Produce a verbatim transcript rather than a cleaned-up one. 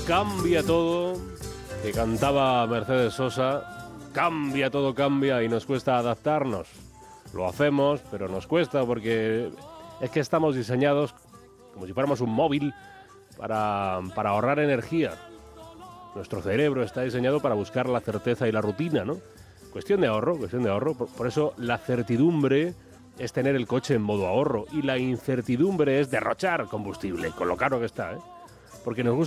cambia todo, que cantaba Mercedes Sosa, cambia todo, cambia y nos cuesta adaptarnos. Lo hacemos, pero nos cuesta porque es que estamos diseñados como si fuéramos un móvil para, para ahorrar energía. Nuestro cerebro está diseñado para buscar la certeza y la rutina, ¿no? Cuestión de ahorro, cuestión de ahorro. Por, por eso la certidumbre es tener el coche en modo ahorro y la incertidumbre es derrochar combustible, con lo caro que está, ¿eh? Porque nos gusta